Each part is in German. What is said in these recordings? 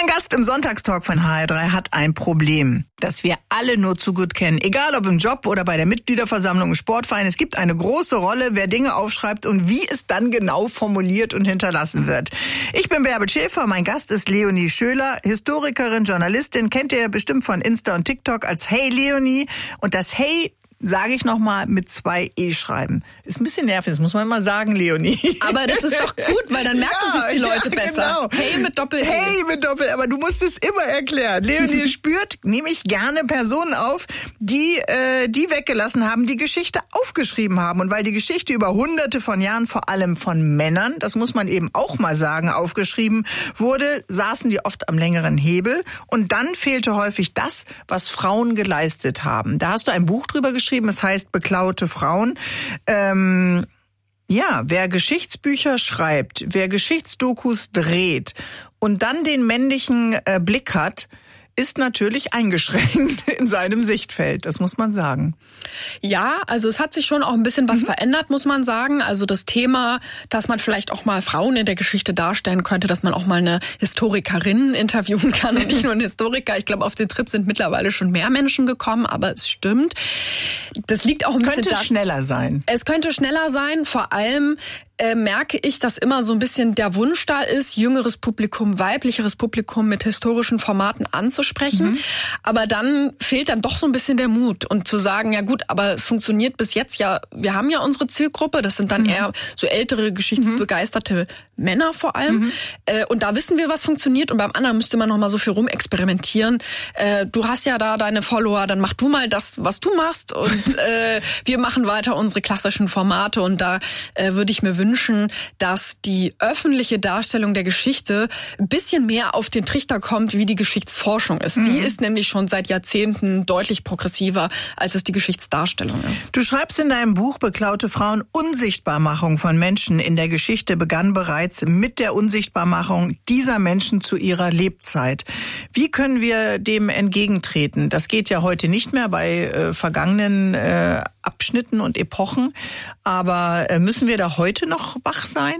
Mein Gast im Sonntagstalk von HR3 hat ein Problem, das wir alle nur zu gut kennen. Egal ob im Job oder bei der Mitgliederversammlung im Sportverein, es gibt eine große Rolle, wer Dinge aufschreibt und wie es dann genau formuliert und hinterlassen wird. Ich bin Bärbel Schäfer, mein Gast ist Leonie Schöler, Historikerin, Journalistin, kennt ihr bestimmt von Insta und TikTok als Hey Leonie. Und das Hey sage ich nochmal mit 2 E schreiben. Ist ein bisschen nervig, das muss man mal sagen, Leonie. Aber das ist doch gut, weil dann merken es die Leute besser. Genau. Hey mit Doppel-E. Hey mit Doppel, aber du musst es immer erklären. Leonie spürt nämlich gerne Personen auf, die weggelassen haben, die Geschichte aufgeschrieben haben. Und weil die Geschichte über hunderte von Jahren, vor allem von Männern, das muss man eben auch mal sagen, aufgeschrieben wurde, saßen die oft am längeren Hebel. Und dann fehlte häufig das, was Frauen geleistet haben. Da hast du ein Buch drüber geschrieben. Es heißt Beklaute Frauen. Wer Geschichtsbücher schreibt, wer Geschichtsdokus dreht und dann den männlichen Blick hat, ist natürlich eingeschränkt in seinem Sichtfeld, das muss man sagen. Ja, also es hat sich schon auch ein bisschen was verändert, muss man sagen. Also das Thema, dass man vielleicht auch mal Frauen in der Geschichte darstellen könnte, dass man auch mal eine Historikerin interviewen kann und nicht nur einen Historiker. Ich glaube, auf den Trip sind mittlerweile schon mehr Menschen gekommen, aber es stimmt. Das liegt auch ein bisschen Könnte schneller sein. Es könnte schneller sein, vor allem merke ich, dass immer so ein bisschen der Wunsch da ist, jüngeres Publikum, weiblicheres Publikum mit historischen Formaten anzusprechen. Aber dann fehlt dann doch so ein bisschen der Mut und zu sagen, ja gut, aber es funktioniert bis jetzt ja, wir haben ja unsere Zielgruppe, das sind dann eher so ältere, geschichtsbegeisterte Männer vor allem. Und da wissen wir, was funktioniert und beim anderen müsste man noch mal so viel rumexperimentieren. Du hast ja da deine Follower, dann mach du mal das, was du machst und wir machen weiter unsere klassischen Formate und da würde ich mir wünschen, dass die öffentliche Darstellung der Geschichte ein bisschen mehr auf den Trichter kommt, wie die Geschichtsforschung ist. Die ist nämlich schon seit Jahrzehnten deutlich progressiver, als es die Geschichtsdarstellung ist. Du schreibst in deinem Buch Beklaute Frauen, Unsichtbarmachung von Menschen in der Geschichte begann bereits mit der Unsichtbarmachung dieser Menschen zu ihrer Lebzeit. Wie können wir dem entgegentreten? Das geht ja heute nicht mehr bei vergangenen Abschnitten und Epochen. Aber müssen wir da heute noch wach sein?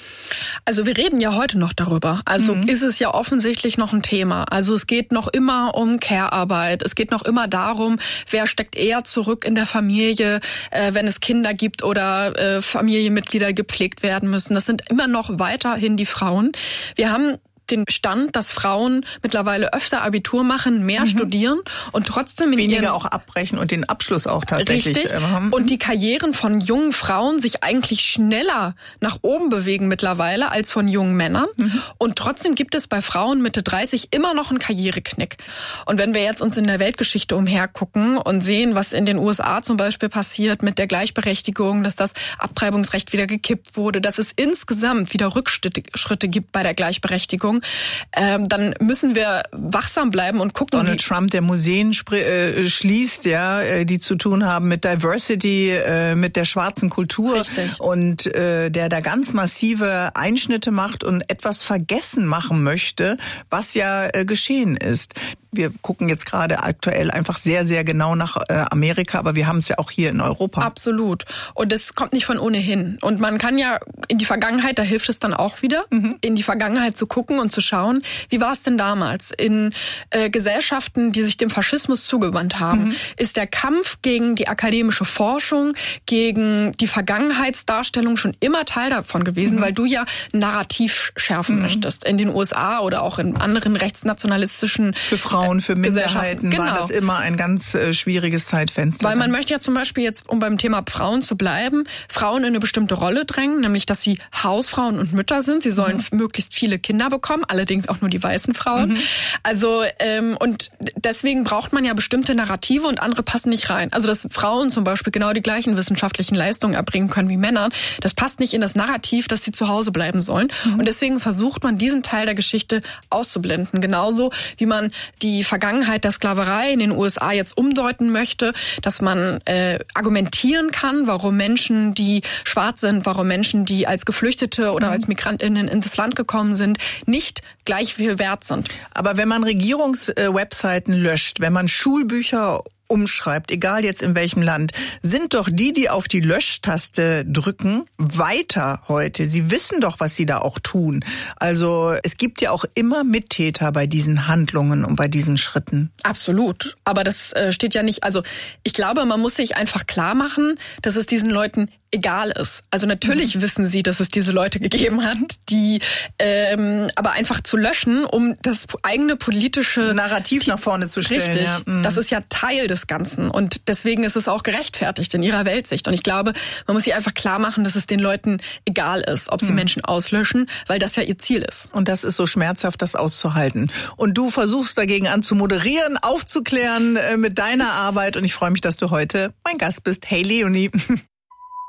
Also wir reden ja heute noch darüber. Also ist es ja offensichtlich noch ein Thema. Also es geht noch immer um Care-Arbeit. Es geht noch immer darum, wer steckt eher zurück in der Familie, wenn es Kinder gibt oder Familienmitglieder gepflegt werden müssen. Das sind immer noch weiterhin die Frauen. Wir haben den Stand, dass Frauen mittlerweile öfter Abitur machen, mehr studieren und trotzdem weniger auch abbrechen und den Abschluss auch tatsächlich haben. Und die Karrieren von jungen Frauen sich eigentlich schneller nach oben bewegen mittlerweile als von jungen Männern. Und trotzdem gibt es bei Frauen Mitte 30 immer noch einen Karriereknick. Und wenn wir jetzt uns in der Weltgeschichte umhergucken und sehen, was in den USA zum Beispiel passiert mit der Gleichberechtigung, dass das Abtreibungsrecht wieder gekippt wurde, dass es insgesamt wieder Rückschritte gibt bei der Gleichberechtigung, dann müssen wir wachsam bleiben und gucken. Donald Trump, der Museen schließt, die zu tun haben mit Diversity, mit der schwarzen Kultur. Richtig. Und der da ganz massive Einschnitte macht und etwas vergessen machen möchte, was ja geschehen ist. Wir gucken jetzt gerade aktuell einfach sehr, sehr genau nach Amerika, aber wir haben es ja auch hier in Europa. Absolut. Und es kommt nicht von ohnehin. Und man kann ja in die Vergangenheit, da hilft es dann auch wieder, in die Vergangenheit zu gucken und zu schauen, wie war es denn damals in Gesellschaften, die sich dem Faschismus zugewandt haben. Ist der Kampf gegen die akademische Forschung, gegen die Vergangenheitsdarstellung schon immer Teil davon gewesen, weil du ja Narrativ schärfen möchtest. In den USA oder auch in anderen rechtsnationalistischen für Frauen, für Minderheiten war das immer ein ganz schwieriges Zeitfenster. Weil man möchte ja zum Beispiel jetzt, um beim Thema Frauen zu bleiben, Frauen in eine bestimmte Rolle drängen, nämlich dass sie Hausfrauen und Mütter sind. Sie sollen möglichst viele Kinder bekommen, allerdings auch nur die weißen Frauen. Also und deswegen braucht man ja bestimmte Narrative und andere passen nicht rein. Also dass Frauen zum Beispiel genau die gleichen wissenschaftlichen Leistungen erbringen können wie Männer, das passt nicht in das Narrativ, dass sie zu Hause bleiben sollen. Und deswegen versucht man diesen Teil der Geschichte auszublenden. Genauso wie man die Vergangenheit der Sklaverei in den USA jetzt umdeuten möchte, dass man argumentieren kann, warum Menschen, die schwarz sind, warum Menschen, die als Geflüchtete oder als MigrantInnen in das Land gekommen sind, nicht gleich viel wert sind. Aber wenn man Regierungswebseiten löscht, wenn man Schulbücher umschreibt, egal jetzt in welchem Land, sind doch die auf die Löschtaste drücken, weiter heute. Sie wissen doch, was sie da auch tun. Also es gibt ja auch immer Mittäter bei diesen Handlungen und bei diesen Schritten. Absolut. Aber das steht ja nicht, also ich glaube, man muss sich einfach klar machen, dass es diesen Leuten egal ist. Also natürlich wissen sie, dass es diese Leute gegeben hat, die aber einfach zu löschen, um das eigene politische Narrativ nach vorne zu stellen. Richtig. Ja. Das ist ja Teil des Ganzen und deswegen ist es auch gerechtfertigt in ihrer Weltsicht. Und ich glaube, man muss sich einfach klar machen, dass es den Leuten egal ist, ob sie Menschen auslöschen, weil das ja ihr Ziel ist. Und das ist so schmerzhaft, das auszuhalten. Und du versuchst dagegen an zu moderieren, aufzuklären mit deiner Arbeit. Und ich freue mich, dass du heute mein Gast bist. Hey Leonie.